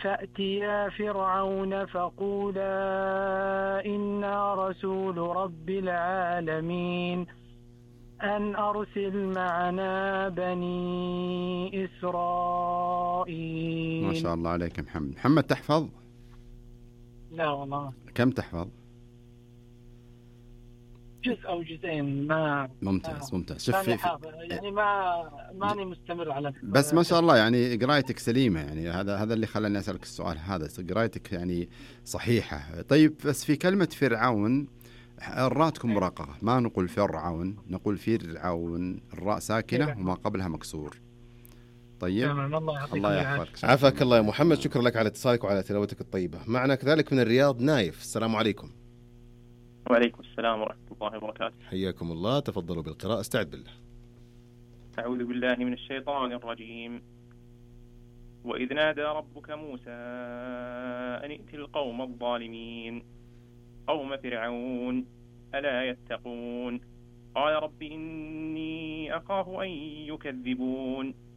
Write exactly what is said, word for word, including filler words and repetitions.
فأتيا فرعون فقولا إنا رسول رب العالمين أن أرسل معنا بني إسرائيل. ما شاء الله عليك محمد. محمد تحفظ؟ لا والله. كم تحفظ؟ جزء أو جزئين. ما ممتاز ما ممتاز. شوف ماني في حافظ يعني، ما ماني مستمر على، بس ما شاء الله يعني قرايتك سليمة، يعني هذا هذا اللي خلاني أسألك السؤال هذا، قرايتك يعني صحيحة. طيب بس في كلمة فرعون الراء تكون مرققة، ما نقول فرعون، نقول فرعون، الراء ساكنة وما قبلها مكسور. طيب تمام. الله يعطيكم الله العافية. يحفظك. عافاك الله يا محمد، شكرا لك على اتصالك وعلى تلاوتك الطيبة. معنا كذلك من الرياض نايف، السلام عليكم. وعليكم السلام ورحمة الله وبركاته. حياكم الله، تفضلوا بالقراءة، استعد بالله. أعوذ بالله من الشيطان الرجيم. وإذ نادى ربك موسى أن ائت القوم الظالمين قوم فرعون ألا يتقون قال رب إني أخاف أن يكذبون